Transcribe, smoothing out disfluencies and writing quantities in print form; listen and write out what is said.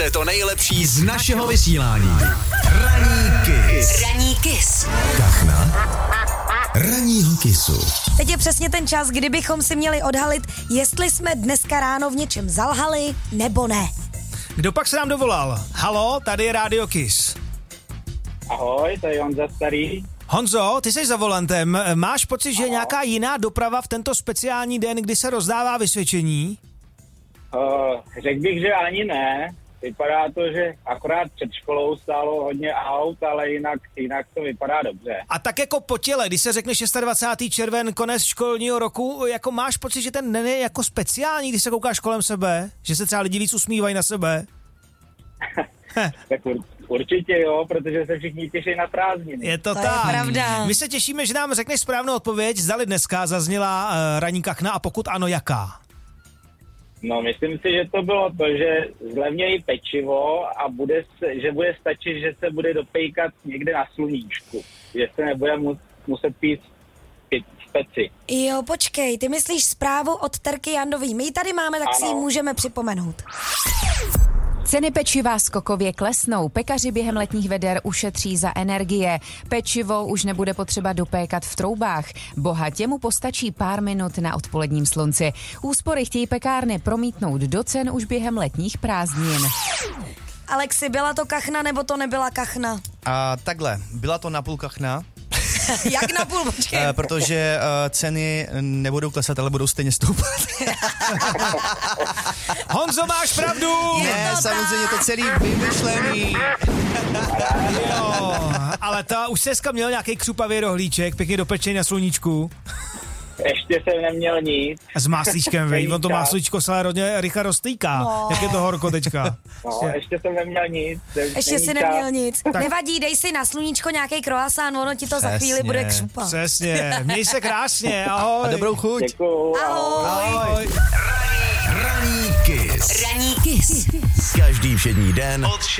Vyberete to nejlepší z našeho vysílání. Ranní Kiss. Kachna ranního Kissu. Teď je přesně ten čas, kdybychom si měli odhalit, jestli jsme dneska ráno v něčem zalhali, nebo ne. Kdo pak se nám dovolal? Halo, tady je Radio Kiss. Ahoj, to je Honza Starý. Honzo, ty jsi za volantem. Máš pocit, že je nějaká jiná doprava v tento speciální den, kdy se rozdává vysvědčení? Řekl bych, že ani ne. Vypadá to, že akorát před školou stálo hodně aut, ale jinak to vypadá dobře. A tak jako po těle, když se řekne 26. červen, konec školního roku, jako máš pocit, že ten den je jako speciální, když se koukáš kolem sebe? Že se třeba lidi víc usmívají na sebe? Tak určitě jo, protože se všichni těší na prázdniny. Je to To tak. je pravda. My se těšíme, že nám řekneš správnou odpověď, zdali dneska zazněla ranní kachna a pokud ano, jaká? No, myslím si, že to bylo to, že zlevnějí pečivo a že bude stačit, že se bude dopejkat někde na sluníčku. Že se nebude muset pít peci. Jo, počkej, ty myslíš zprávu od Terky Jandový. My ji tady máme, tak si ji můžeme připomenout. Ceny pečiva skokově klesnou, pekaři během letních veder ušetří za energie. Pečivo už nebude potřeba dopékat v troubách. Bohatě mu postačí pár minut na odpoledním slunci. Úspory chtějí pekárny promítnout do cen už během letních prázdnin. Alexi, byla to kachna, nebo to nebyla kachna? Takhle, byla to napůl kachna. Jak napůl, počkej. Protože ceny nebudou klesat, ale budou stejně stoupat. Honzo, máš pravdu! Ne, samozřejmě to celý vymyšlený. Jo, ale ta už se dneska měl nějaký křupavý rohlíček, pěkně dopečený na sluníčku. Ještě jsem neměl nic. S máslíčkem, vej, on to máslíčko se hodně rychle roztýká. No. Jak je to horko teďka. No, ještě jsem neměl nic. Ještě si neměl nic. Nevadí, dej si na sluníčko nějaký croissant, ono ti to za chvíli bude křupat. Přesně, měj se krásně, ahoj. A dobrou chuť. Děkuju. Ahoj. Ranní Kiss. Každý všední den od